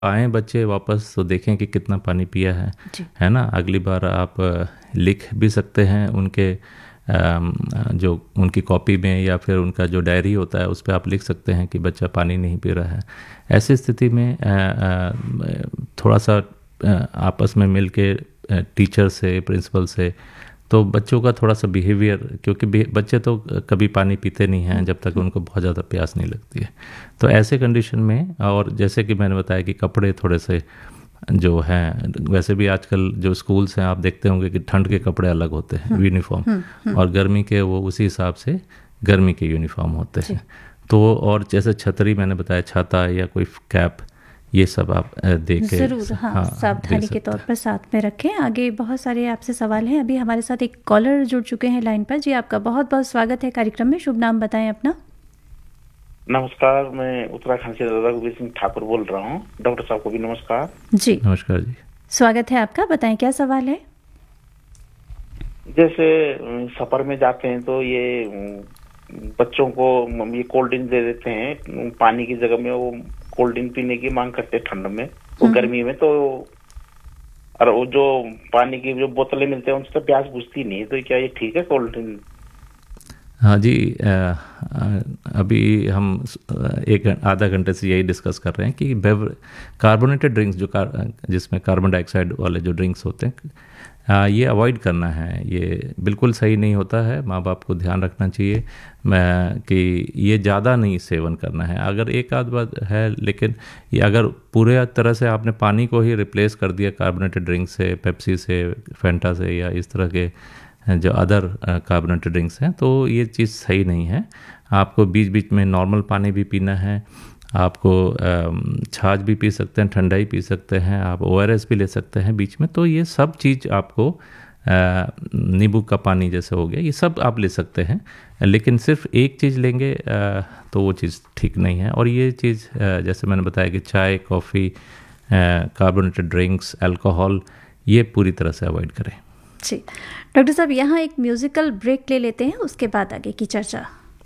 आए बच्चे वापस तो देखें कि कितना पानी पिया जी। है ना। अगली बार आप लिख भी सकते हैं उनके जो उनकी कॉपी में, या फिर उनका जो डायरी होता है उस पर आप लिख सकते हैं कि बच्चा पानी नहीं पी रहा है। ऐसी स्थिति में थोड़ा सा आपस में मिल के टीचर से, प्रिंसिपल से, तो बच्चों का थोड़ा सा बिहेवियर, क्योंकि बच्चे तो कभी पानी पीते नहीं हैं जब तक उनको बहुत ज़्यादा प्यास नहीं लगती है। तो ऐसे कंडीशन में, और जैसे कि मैंने बताया कि कपड़े थोड़े से जो हैं, वैसे भी आजकल जो स्कूल्स हैं आप देखते होंगे कि ठंड के कपड़े अलग होते हैं यूनिफॉर्म, और गर्मी के वो उसी हिसाब से गर्मी के यूनिफॉर्म होते हैं। तो और जैसे छतरी मैंने बताया, छाता या कोई कैप, ये सब आप दे के ज़रूर, हाँ, सावधानी के तौर पर साथ में रखें। आगे बहुत सारे आपसे सवाल हैं। अभी हमारे साथ एक कॉलर जुड़ चुके हैं लाइन पर। जी, आपका बहुत बहुत स्वागत है कार्यक्रम में। शुभ नाम बताएं अपना। नमस्कार, मैं उत्तराखंड से रघुवीर सिंह ठाकुर बोल रहा हूँ। डॉक्टर साहब को भी नमस्कार। जी, नमस्कार जी, स्वागत है आपका। बताएं क्या सवाल है। जैसे सफर में जाते हैं तो ये बच्चों को ये कोल्ड ड्रिंक दे देते हैं, पानी की जगह में वो कोल्ड ड्रिंक पीने की मांग करते हैं ठंड में, वो गर्मी में तो, और वो जो पानी की जो बोतलें मिलते हैं उनसे तो प्यास बुझती नहीं है, तो क्या ये ठीक है कोल्ड ड्रिंक? हाँ जी, अभी हम एक आधा घंटे से यही डिस्कस कर रहे हैं कि कार्बोनेटेड ड्रिंक्स जिसमें कार्बन डाइऑक्साइड वाले जो ड्रिंक्स होते हैं, ये अवॉइड करना है। ये बिल्कुल सही नहीं होता है। माँ बाप को ध्यान रखना चाहिए कि ये ज़्यादा नहीं सेवन करना है। अगर एक आध बार है, लेकिन ये अगर पूरे तरह से आपने पानी को ही रिप्लेस कर दिया कार्बोनेटेड ड्रिंक से, पेप्सी से, फेंटा से, या इस तरह के जो अदर कार्बोनेटेड ड्रिंक्स हैं, तो ये चीज़ सही नहीं है। आपको बीच बीच में नॉर्मल पानी भी पीना है। आपको छाछ भी पी सकते हैं, ठंडाई पी सकते हैं, आप ORS भी ले सकते हैं बीच में। तो ये सब चीज़ आपको, नींबू का पानी जैसे हो गया, ये सब आप ले सकते हैं। लेकिन सिर्फ एक चीज़ लेंगे तो वो चीज़ ठीक नहीं है। और ये चीज़ जैसे मैंने बताया कि चाय, कॉफ़ी, कार्बोनेटेड ड्रिंक्स, अल्कोहल, ये पूरी तरह से अवॉइड करें। जी डॉक्टर साहब, यहाँ एक म्यूज़िकल ब्रेक ले लेते हैं, उसके बाद आगे की चर्चा